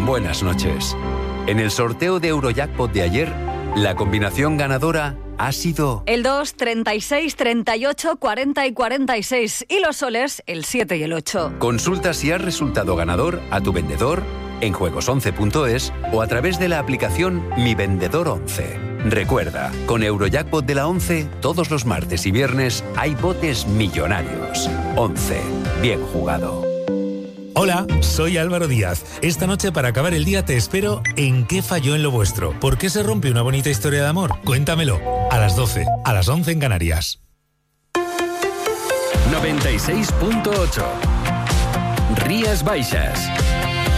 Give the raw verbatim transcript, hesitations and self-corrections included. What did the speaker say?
Buenas noches. En el sorteo de Eurojackpot de ayer, la combinación ganadora ha sido el dos, treinta y seis, treinta y ocho, cuarenta y cuarenta y seis y los soles el siete y el ocho. Consulta si has resultado ganador a tu vendedor en juegos once punto es o a través de la aplicación Mi Vendedor once. Recuerda, con Eurojackpot de la once, todos los martes y viernes hay botes millonarios. once. Bien jugado. Hola, soy Álvaro Díaz. Esta noche para acabar el día te espero en ¿Qué falló en lo vuestro? ¿Por qué se rompe una bonita historia de amor? Cuéntamelo. A las doce, a las once en Canarias. noventa y seis punto ocho. Rías Baixas.